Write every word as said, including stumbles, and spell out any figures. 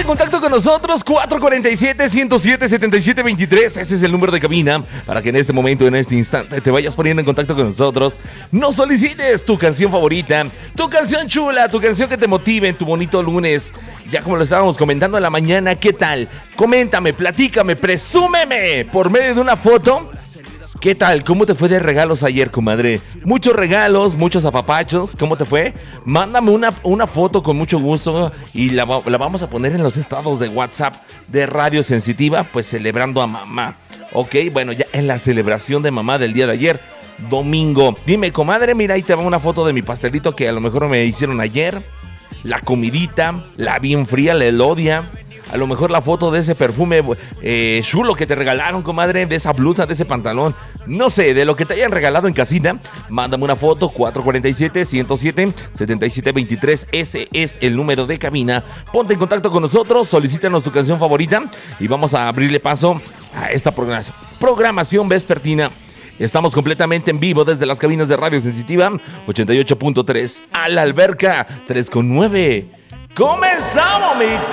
en contacto con nosotros, cuatro cuatro siete, uno cero siete, siete siete dos tres. Ese es el número de cabina para que en este momento, en este instante, te vayas poniendo en contacto con nosotros. Nos solicites tu canción favorita, tu canción chula, tu canción que te motive en tu bonito lunes. Ya como lo estábamos comentando en la mañana, ¿qué tal? Coméntame, platícame, presúmeme por medio de una foto. ¿Qué tal? ¿Cómo te fue de regalos ayer, comadre? Muchos regalos, muchos apapachos. ¿Cómo te fue? Mándame una, una foto con mucho gusto y la, la vamos a poner en los estados de WhatsApp de Radio Sensitiva, pues celebrando a mamá. Ok, bueno, ya en la celebración de mamá del día de ayer, domingo. Dime, comadre, mira, ahí te va una foto de mi pastelito que a lo mejor me hicieron ayer. La comidita, la bien fría, la elodia. A lo mejor la foto de ese perfume eh, chulo que te regalaron, comadre, de esa blusa, de ese pantalón. No sé, de lo que te hayan regalado en casita. Mándame una foto, cuatro cuatro siete, uno cero siete, siete siete dos tres. Ese es el número de cabina. Ponte en contacto con nosotros, solicítanos tu canción favorita y vamos a abrirle paso a esta programación vespertina. Estamos completamente en vivo desde las cabinas de Radio Sensitiva ochenta y ocho punto tres a la alberca tres con nueve. ¡Comenzamos, mi